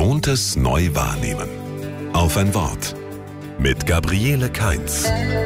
Gewohntes neu wahrnehmen. Auf ein Wort. Mit Gabriele Kainz.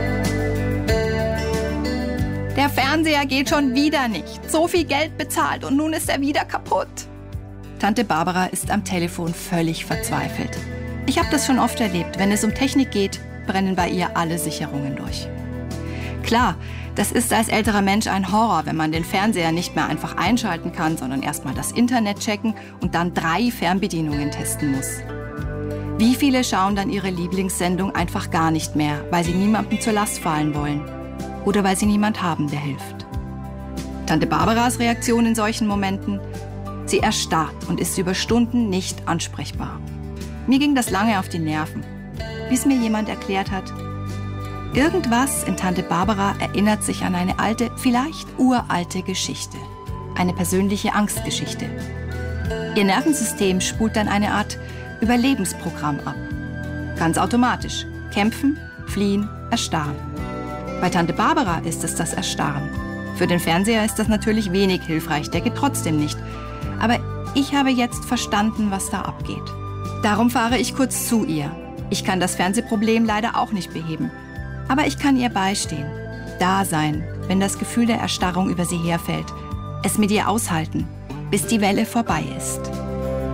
Der Fernseher geht schon wieder nicht. So viel Geld bezahlt und nun ist er wieder kaputt. Tante Barbara ist am Telefon völlig verzweifelt. Ich habe das schon oft erlebt. Wenn es um Technik geht, brennen bei ihr alle Sicherungen durch. Klar, das ist als älterer Mensch ein Horror, wenn man den Fernseher nicht mehr einfach einschalten kann, sondern erstmal das Internet checken und dann 3 Fernbedienungen testen muss. Wie viele schauen dann ihre Lieblingssendung einfach gar nicht mehr, weil sie niemandem zur Last fallen wollen? Oder weil sie niemand haben, der hilft? Tante Barbaras Reaktion in solchen Momenten? Sie erstarrt und ist über Stunden nicht ansprechbar. Mir ging das lange auf die Nerven, bis mir jemand erklärt hat, irgendwas in Tante Barbara erinnert sich an eine alte, vielleicht uralte Geschichte. Eine persönliche Angstgeschichte. Ihr Nervensystem spult dann eine Art Überlebensprogramm ab. Ganz automatisch. Kämpfen, fliehen, erstarren. Bei Tante Barbara ist es das Erstarren. Für den Fernseher ist das natürlich wenig hilfreich, der geht trotzdem nicht. Aber ich habe jetzt verstanden, was da abgeht. Darum fahre ich kurz zu ihr. Ich kann das Fernsehproblem leider auch nicht beheben. Aber ich kann ihr beistehen. Da sein, wenn das Gefühl der Erstarrung über sie herfällt. Es mit ihr aushalten, bis die Welle vorbei ist.